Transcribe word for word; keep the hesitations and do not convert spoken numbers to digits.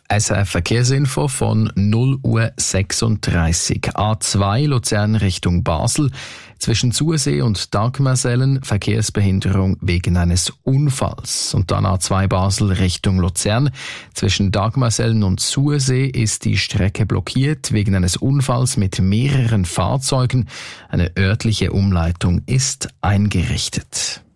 S R F Verkehrsinfo von null Uhr sechsunddreißig. A zwei Luzern Richtung Basel. Zwischen Zursee und Dagmersellen Verkehrsbehinderung wegen eines Unfalls. Und dann A zwei Basel Richtung Luzern. Zwischen Dagmersellen und Zursee ist die Strecke blockiert wegen eines Unfalls mit mehreren Fahrzeugen. Eine örtliche Umleitung ist eingerichtet.